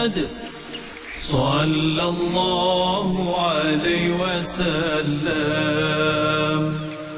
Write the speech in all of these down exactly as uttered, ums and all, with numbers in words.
Sallallahu alaihi wasallam.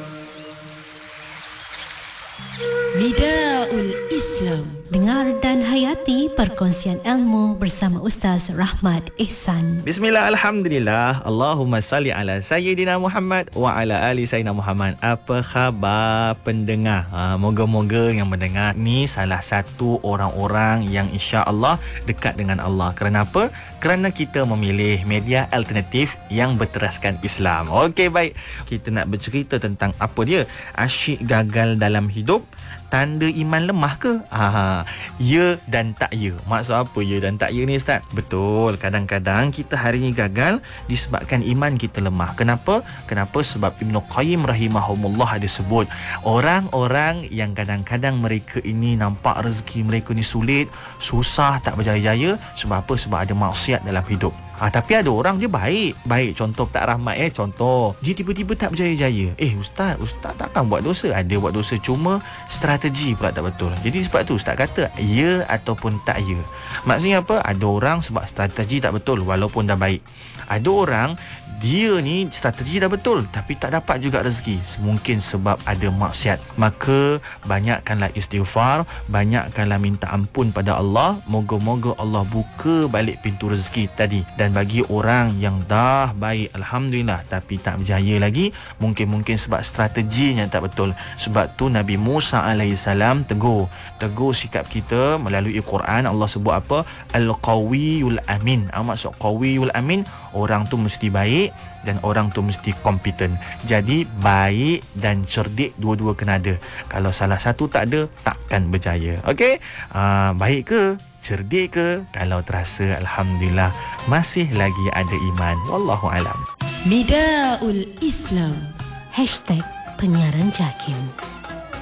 Nidaul Islam. Dengar dan hayati perkongsian ilmu bersama Ustaz Rahmat Ehsan. Bismillah, Alhamdulillah. Allahumma salli ala Sayyidina Muhammad wa ala ali Sayyidina Muhammad. Apa khabar pendengar? Ha, moga-moga yang mendengar ni salah satu orang-orang yang insya-Allah dekat dengan Allah. Kerana apa? Kerana kita memilih media alternatif yang berteraskan Islam. Okey, baik. Kita nak bercerita tentang apa dia? Asyik gagal dalam hidup, tanda iman lemah ke? Ha, ya dan tak ya. Maksud apa ya dan tak ya ni, Ustaz? Betul, kadang-kadang kita hari ni gagal disebabkan iman kita lemah. Kenapa? Kenapa? Sebab Ibnu Qayyim rahimahumullah ada sebut, orang-orang yang kadang-kadang mereka ini nampak rezeki mereka ni sulit, susah, tak berjaya-jaya. Sebab apa? Sebab ada maksiat dalam hidup. Ha, tapi ada orang je baik. Baik, contoh tak rahmat eh. Contoh, dia tiba-tiba tak berjaya-jaya. Eh, Ustaz, Ustaz takkan buat dosa. Ada buat dosa, cuma strategi pula tak betul. Jadi sebab tu Ustaz kata, ya ataupun tak ya. Maksudnya apa? Ada orang sebab strategi tak betul walaupun dah baik. Ada orang, dia ni strategi dah betul tapi tak dapat juga rezeki. Mungkin sebab ada maksiat. Maka banyakkanlah istighfar, banyakkanlah minta ampun pada Allah. Moga-moga Allah buka balik pintu rezeki tadi. Dan bagi orang yang dah baik, Alhamdulillah, tapi tak berjaya lagi, mungkin-mungkin sebab strateginya tak betul. Sebab tu Nabi Musa alaihissalam tegur Tegur sikap kita melalui Quran. Allah sebut apa? Al-Qawiyul Amin. ha, Maksud Qawiyul Amin, orang tu mesti baik dan orang tu mesti kompeten. Jadi baik dan cerdik dua-dua kena ada. Kalau salah satu tak ada, takkan berjaya. Okey, uh, baik ke, cerdik ke? Kalau terasa, Alhamdulillah, masih lagi ada iman. Wallahu alam. Nidaul Islam. Hashtag Penyiaran Jakim.